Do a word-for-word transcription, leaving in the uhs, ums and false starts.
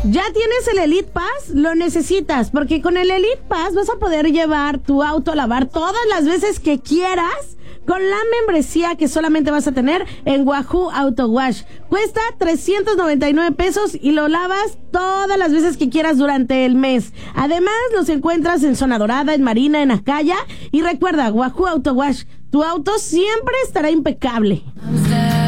¿Ya tienes el Elite Pass? Lo necesitas, porque con el Elite Pass vas a poder llevar tu auto a lavar todas las veces que quieras con la membresía que solamente vas a tener en Wahoo Auto Wash. Cuesta trescientos noventa y nueve pesos y lo lavas todas las veces que quieras durante el mes. Además, los encuentras en Zona Dorada, en Marina, en Acaya. Y recuerda, Wahoo Auto Wash, tu auto siempre estará impecable.